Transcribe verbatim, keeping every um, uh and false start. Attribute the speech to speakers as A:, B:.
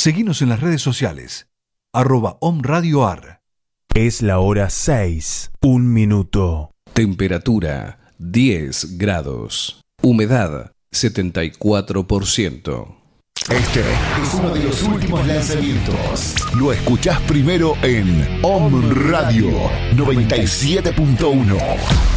A: Seguinos en las redes sociales, arroba omradioar.
B: Es la hora seis, un minuto.
C: Temperatura diez grados. Humedad setenta y cuatro por ciento.
D: Este es uno de los últimos lanzamientos. Lo escuchás primero en Om Radio noventa y siete punto uno.